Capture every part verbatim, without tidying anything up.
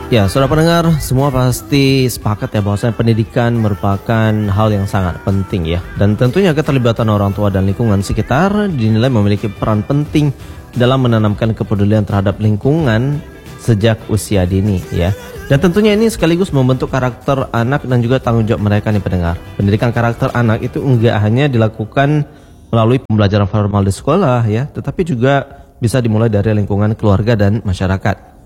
Ya, saudara pendengar, semua pasti sepakat ya bahwa pendidikan merupakan hal yang sangat penting ya. Dan tentunya keterlibatan orang tua dan lingkungan sekitar dinilai memiliki peran penting dalam menanamkan kepedulian terhadap lingkungan sejak usia dini ya. Dan tentunya ini sekaligus membentuk karakter anak dan juga tanggung jawab mereka nih pendengar. Pendidikan karakter anak itu enggak hanya dilakukan melalui pembelajaran formal di sekolah ya, tetapi juga bisa dimulai dari lingkungan keluarga dan masyarakat.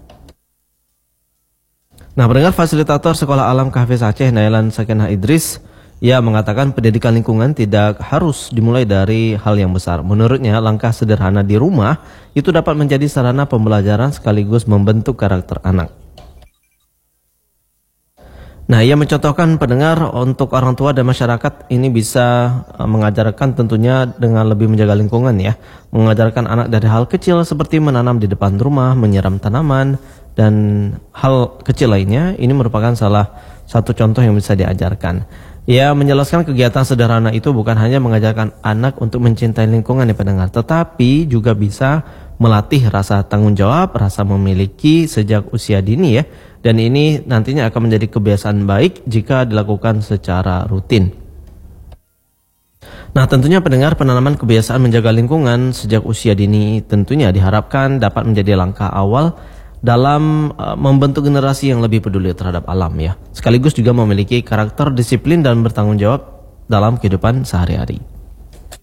Nah, pendengar, fasilitator Sekolah Alam Kahfiz Aceh, Nailan Sakinah Idris, ia mengatakan pendidikan lingkungan tidak harus dimulai dari hal yang besar. Menurutnya, langkah sederhana di rumah itu dapat menjadi sarana pembelajaran sekaligus membentuk karakter anak. Nah, ia mencontohkan pendengar untuk orang tua dan masyarakat ini bisa mengajarkan tentunya dengan lebih menjaga lingkungan ya. Mengajarkan anak dari hal kecil seperti menanam di depan rumah, menyiram tanaman, dan hal kecil lainnya. Ini merupakan salah satu contoh yang bisa diajarkan. Ia menjelaskan kegiatan sederhana itu bukan hanya mengajarkan anak untuk mencintai lingkungan ya pendengar, tetapi juga bisa melatih rasa tanggung jawab, rasa memiliki sejak usia dini ya. Dan ini nantinya akan menjadi kebiasaan baik jika dilakukan secara rutin. Nah, tentunya pendengar, penanaman kebiasaan menjaga lingkungan sejak usia dini tentunya diharapkan dapat menjadi langkah awal dalam uh, membentuk generasi yang lebih peduli terhadap alam ya. Sekaligus juga memiliki karakter disiplin dan bertanggung jawab dalam kehidupan sehari-hari.